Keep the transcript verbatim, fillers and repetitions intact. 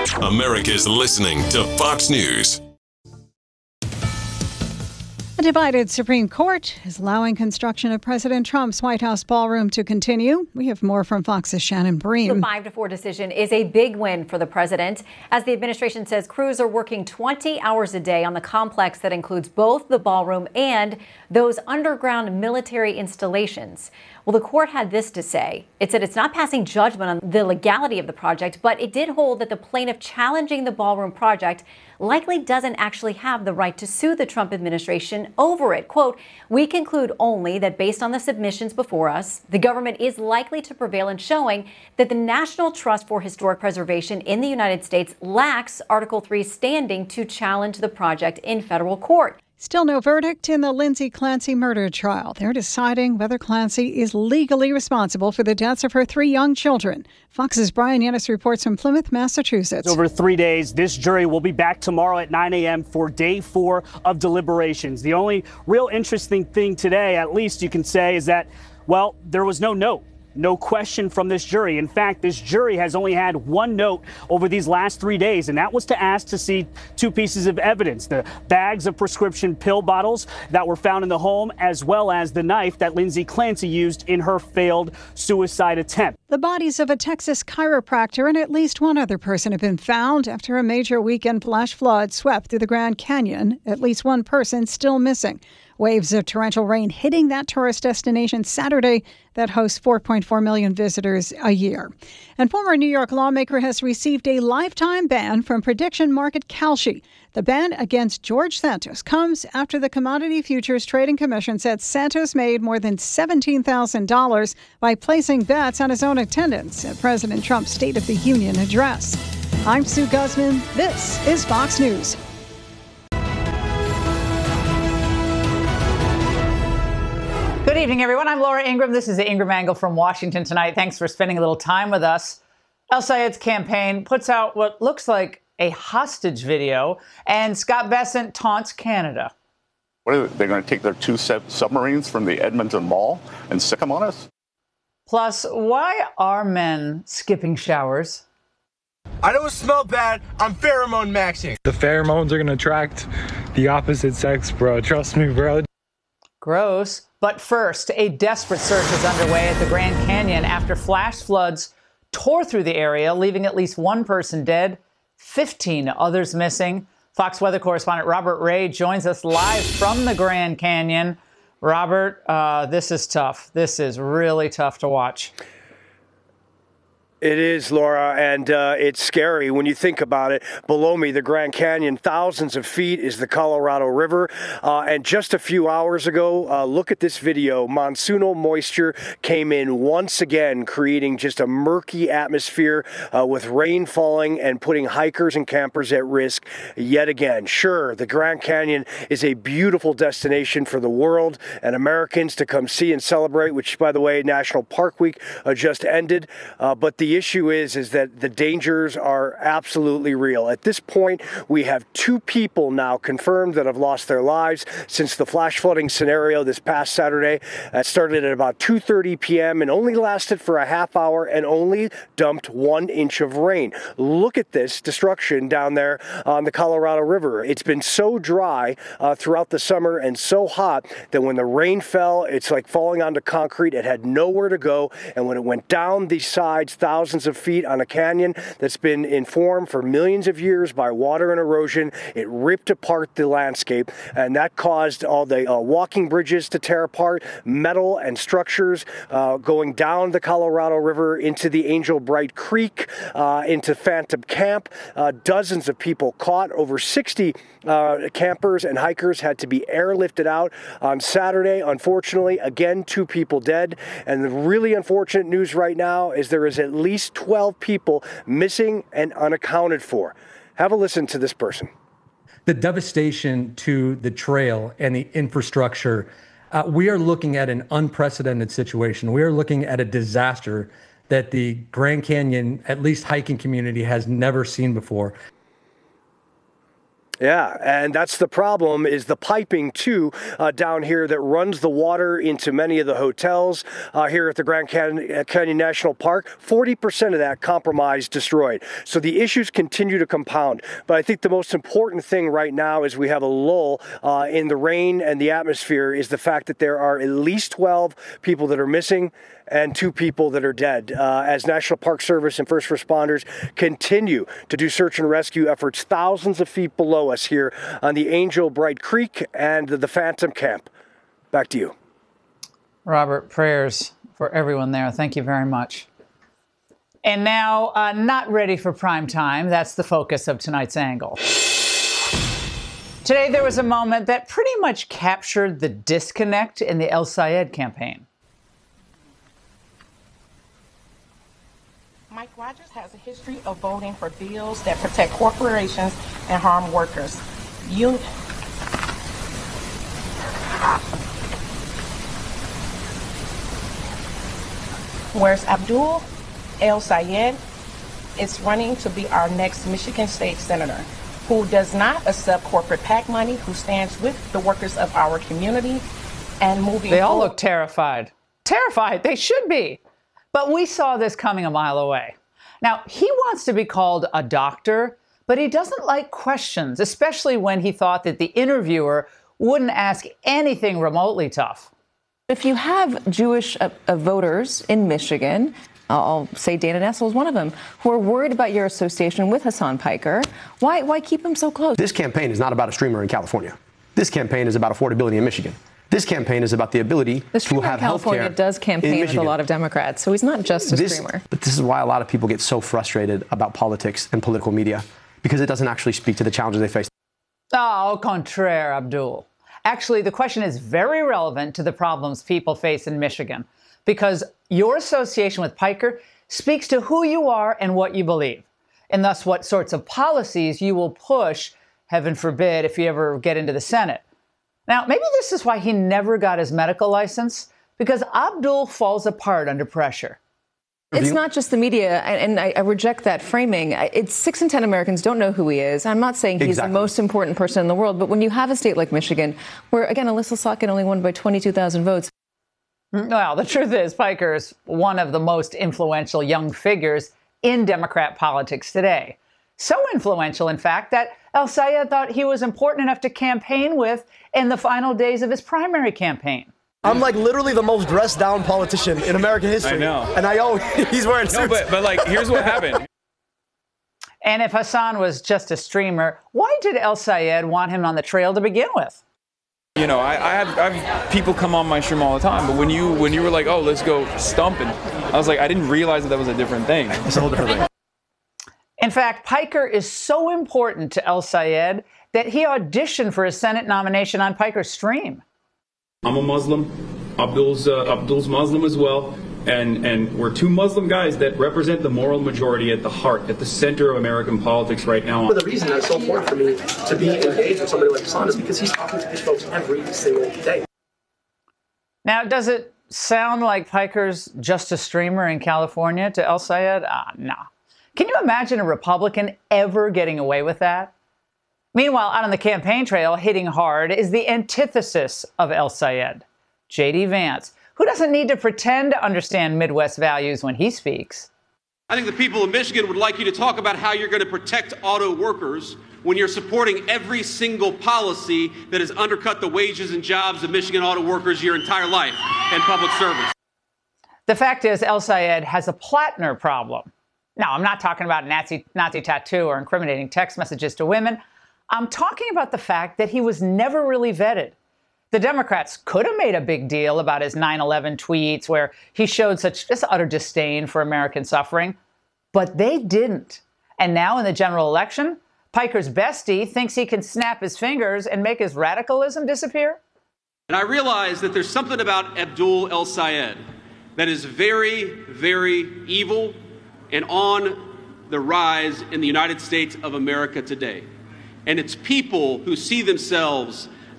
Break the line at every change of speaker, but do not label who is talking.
America's listening to Fox News.
A divided Supreme Court is allowing construction of President Trump's White House ballroom to continue. We have more from Fox's Shannon Bream.
The five to four decision is a big win for the president, as the administration says crews are working twenty hours a day on the complex that includes both the ballroom and those underground military installations. Well, the court had this to say. It said it's not passing judgment on the legality of the project, but it did hold that the plaintiff challenging the ballroom project likely doesn't actually have the right to sue the Trump administration over it. Quote, we conclude only that based on the submissions before us, the government is likely to prevail in showing that the National Trust for Historic Preservation in the United States lacks Article three standing to challenge the project in federal court.
Still no verdict in the Lindsay Clancy murder trial. They're deciding whether Clancy is legally responsible for the deaths of her three young children. Fox's Brian Yanis reports from Plymouth, Massachusetts.
Over three days, this jury will be back tomorrow at nine a.m. for day four of deliberations. The only real interesting thing today, at least you can say, is that, well, there was no note. No question from this jury. In fact, this jury has only had one note over these last three days, and that was to ask to see two pieces of evidence: the bags of prescription pill bottles that were found in the home, as well as the knife that Lindsay Clancy used in her failed suicide attempt.
The bodies of a Texas chiropractor and at least one other person have been found after a major weekend flash flood swept through the Grand Canyon. At least one person still missing. Waves of torrential rain hitting that tourist destination Saturday that hosts four point four million visitors a year. And former New York lawmaker has received a lifetime ban from prediction market Kalshi. The ban against George Santos comes after the Commodity Futures Trading Commission said Santos made more than seventeen thousand dollars by placing bets on his own attendance at President Trump's State of the Union address. I'm Sue Guzman. This is Fox News.
Good evening, everyone. I'm Laura Ingraham. This is the Ingraham Angle from Washington tonight. Thanks for spending a little time with us. El Sayed's campaign puts out what looks like a hostage video, and Scott Bessent taunts Canada.
What are they, they're going to take their two submarines from the Edmonton Mall and stick them on us?
Plus, why are men skipping showers?
I don't smell bad. I'm pheromone maxing.
The pheromones are going to attract the opposite sex, bro. Trust me, bro.
Gross. But first, a desperate search is underway at the Grand Canyon after flash floods tore through the area, leaving at least one person dead, fifteen others missing. Fox weather correspondent Robert Ray joins us live from the Grand Canyon. Robert, uh, this is tough. This is really tough to watch.
It is, Laura, and uh, it's scary when you think about it. Below me, the Grand Canyon, thousands of feet, is the Colorado River. Uh, and just a few hours ago, uh, look at this video. Monsoonal moisture came in once again, creating just a murky atmosphere uh, with rain falling and putting hikers and campers at risk yet again. Sure, the Grand Canyon is a beautiful destination for the world and Americans to come see and celebrate, which, by the way, National Park Week uh, just ended. Uh, but the The issue is, is that the dangers are absolutely real. At this point, we have two people now confirmed that have lost their lives since the flash flooding scenario this past Saturday. It started at about two thirty p.m. and only lasted for a half hour and only dumped one inch of rain. Look at this destruction down there on the Colorado River. It's been so dry uh, throughout the summer and so hot that when the rain fell, it's like falling onto concrete. It had nowhere to go. And when it went down these sides, thousands of feet on a canyon that's been informed for millions of years by water and erosion, it ripped apart the landscape, and that caused all the uh, walking bridges to tear apart, metal and structures uh, going down the Colorado River into the Angel Bright Creek, uh, into Phantom Camp. Uh, dozens of people caught. Over sixty uh, campers and hikers had to be airlifted out on Saturday. Unfortunately, again, two people dead. And the really unfortunate news right now is there is at least twelve people missing and unaccounted for. Have a listen to this person.
The devastation to the trail and the infrastructure, uh, we are looking at an unprecedented situation. We are looking at a disaster that the Grand Canyon, at least hiking community, has never seen before.
Yeah, and that's the problem, is the piping, too, uh, down here that runs the water into many of the hotels uh, here at the Grand Canyon, Canyon National Park. forty percent of that compromised, destroyed. So the issues continue to compound. But I think the most important thing right now is we have a lull uh, in the rain and the atmosphere is the fact that there are at least twelve people that are missing and two people that are dead uh, as National Park Service and first responders continue to do search and rescue efforts thousands of feet below us here on the Angel Bright Creek and the Phantom Camp. Back to you.
Robert, prayers for everyone there. Thank you very much. And now, uh, not ready for prime time. That's the focus of tonight's angle. Today, there was a moment that pretty much captured the disconnect in the El Sayed campaign.
Mike Rogers has a history of voting for bills that protect corporations and harm workers. You, whereas Abdul El Sayed is running to be our next Michigan State Senator, who does not accept corporate PAC money, who stands with the workers of our community and moving
They all
forward.
look terrified. Terrified. They should be. But we saw this coming a mile away. Now, he wants to be called a doctor, but he doesn't like questions, especially when he thought that the interviewer wouldn't ask anything remotely tough.
If you have Jewish uh, uh, voters in Michigan, I'll say Dana Nessel is one of them, who are worried about your association with Hassan Piker, why, why keep him so close?
This campaign is not about a streamer in California. This campaign is about affordability in Michigan. This campaign is about the ability
the
to have health care.
California does campaign with a lot of Democrats, so he's not just a
this,
streamer.
But this is why a lot of people get so frustrated about politics and political media, because it doesn't actually speak to the challenges they face.
Oh, au contraire, Abdul. Actually, the question is very relevant to the problems people face in Michigan, because your association with Piker speaks to who you are and what you believe, and thus what sorts of policies you will push, heaven forbid, if you ever get into the Senate. Now, maybe this is why he never got his medical license, because Abdul falls apart under pressure.
It's not just the media, and I, I reject that framing. It's six in ten Americans don't know who he is. I'm not saying he's exactly. the most important person in the world, but when you have a state like Michigan, where, again, Alyssa Slotkin only won by twenty-two thousand votes.
Well, the truth is, Piker is one of the most influential young figures in Democrat politics today. So influential, in fact, that El Sayed thought he was important enough to campaign with in the final days of his primary campaign.
I'm like literally the most dressed down politician in American history.
I know.
And I oh, he's wearing suits.
No, but, but like, here's what happened.
And if Hassan was just a streamer, why did El Sayed want him on the trail to begin with?
You know, I, I, have, I have people come on my stream all the time, but when you when you were like, oh, let's go stumping, I was like, I didn't realize that that was a different thing.
It's a whole different thing.
In fact, Piker is so important to El Sayed that he auditioned for his Senate nomination on Piker's stream.
I'm a Muslim. Abdul's uh, Abdul's Muslim as well, and and we're two Muslim guys that represent the moral majority at the heart, at the center of American politics right now.
The reason that it's so important for me to be engaged with somebody like Hassan is because he's talking to these folks every single day.
Now, does it sound like Piker's just a streamer in California to El Sayed? Ah, no. Nah. Can you imagine a Republican ever getting away with that? Meanwhile, out on the campaign trail, hitting hard is the antithesis of El Sayed, J D Vance, who doesn't need to pretend to understand Midwest values when he speaks.
I think the people of Michigan would like you to talk about how you're going to protect auto workers when you're supporting every single policy that has undercut the wages and jobs of Michigan auto workers your entire life in public service.
The fact is, El Sayed has a Plattner problem. Now, I'm not talking about Nazi, Nazi tattoo or incriminating text messages to women. I'm talking about the fact that he was never really vetted. The Democrats could have made a big deal about his nine eleven tweets where he showed such just utter disdain for American suffering, but they didn't. And now in the general election, Piker's bestie thinks he can snap his fingers and make his radicalism disappear.
And I realize that there's something about Abdul El Sayed that is very, very evil and on the rise in the United States of America today. And it's people who see themselves